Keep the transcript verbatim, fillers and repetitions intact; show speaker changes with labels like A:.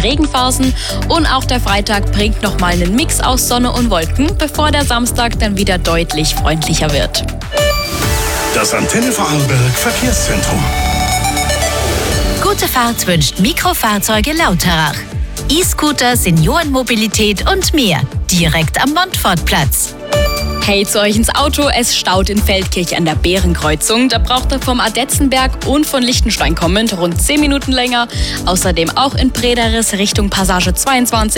A: Regenphasen und auch der Freitag bringt nochmal einen Mix aus Sonne und Wolken, bevor der Samstag dann wieder deutlich freundlicher wird.
B: Das Antenne Vorarlberg Verkehrszentrum.
C: Gute Fahrt wünscht Mikrofahrzeuge Lauterach. E-Scooter, Seniorenmobilität und mehr. Direkt am Montfortplatz.
A: Hey, zu euch ins Auto, es staut in Feldkirch an der Bärenkreuzung. Da braucht ihr vom Adetzenberg und von Liechtenstein kommend rund zehn Minuten länger. Außerdem auch in Brederis Richtung Passage zweiundzwanzig.